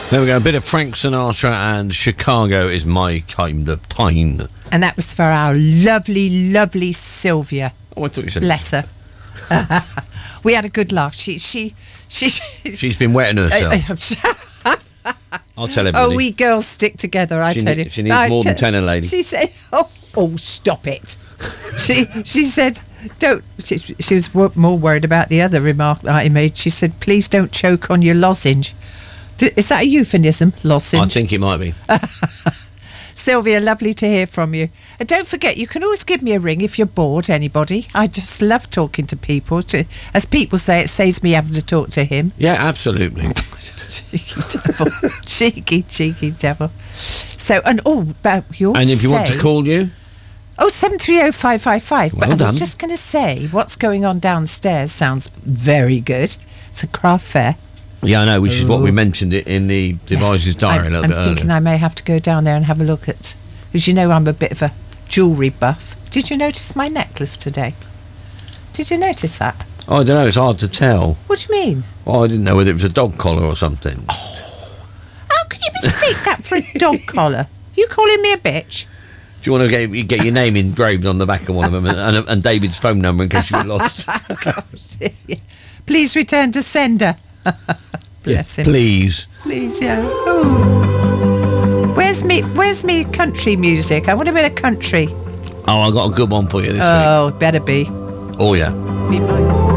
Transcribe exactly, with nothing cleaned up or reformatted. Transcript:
There we go, a bit of Frank Sinatra and Chicago is my kind of time. And that was for our lovely, lovely Sylvia. Oh, I thought you said... Bless her. We had a good laugh. She, she, she... She's been wetting herself. I'll tell everybody. Oh, we girls stick together, I she tell ne- you. She needs I more t- than tenner, lady. She said, oh, oh stop it. she she said, don't... She, she was w- more worried about the other remark that I made. She said, please don't choke on your lozenge. D- is that a euphemism, lozenge? I think it might be. Sylvia, lovely to hear from you. And don't forget, you can always give me a ring if you're bored, anybody. I just love talking to people. To, as people say, it saves me having to talk to him. Yeah, absolutely. Cheeky devil. cheeky, cheeky devil. So, and oh, but you And if you say, want to call you? Oh, seven three oh five five five. Well but I done. was just going to say, what's going on downstairs sounds very good. It's a craft fair. Yeah, I know, which is what we Ooh. mentioned it in the Devices Diary I'm, a little I'm bit thinking earlier. I may have to go down there and have a look at... Because you know I'm a bit of a jewellery buff. Did you notice my necklace today? Did you notice that? Oh, I don't know, it's hard to tell. What do you mean? Well, I didn't know whether it was a dog collar or something. How could you mistake that for a dog collar? You calling me a bitch? Do you want to get, you get your name engraved on the back of one of them and, and, and David's phone number in case you get lost? Please return to sender. Bless Yeah, him. please. Please, yeah. Ooh. Where's me? Where's me country music? I want a bit of country. Oh, I got a good one for you this week. Oh, better be. Oh, yeah. Be mine.